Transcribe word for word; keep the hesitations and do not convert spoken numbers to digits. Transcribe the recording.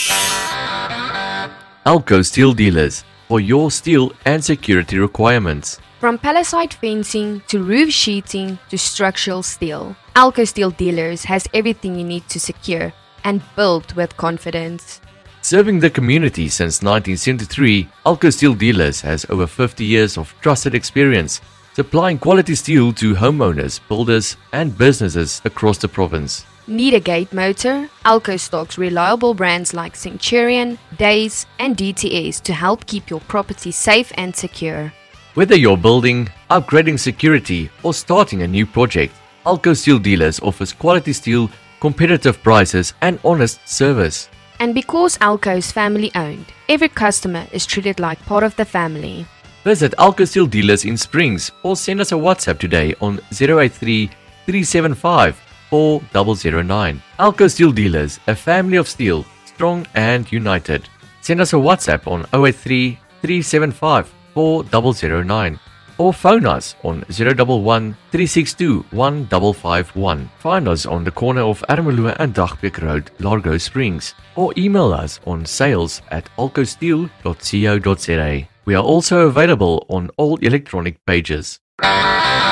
Alco Steel Dealers for your steel and security requirements. From palisade fencing to roof sheeting to structural steel, Alco Steel Dealers has everything you need to secure and build with confidence. Serving the community since nineteen seventy-three, Alco Steel Dealers has over fifty years of trusted experience, supplying quality steel to homeowners, builders, and businesses across the province. Need a gate motor? Alco stocks reliable brands like Centurion, Days, and D T S to help keep your property safe and secure. Whether you're building, upgrading security, or starting a new project, Alco Steel Dealers offers quality steel, competitive prices, and honest service. And because Alco is family owned, every customer is treated like part of the family. Visit Alco Steel Dealers in Springs or send us a WhatsApp today on zero eight three, three seven five, four zero zero nine. Alco Steel Dealers, a family of steel, strong and united. Send us a WhatsApp on zero eight three, three seven five, four zero zero nine or phone us on zero one one, three six two, one five five one. Find us on the corner of Ermelo and Dagbeek Road, Largo Springs, or email us on sales at alcosteel dot co dot za. We are also available on all electronic pages.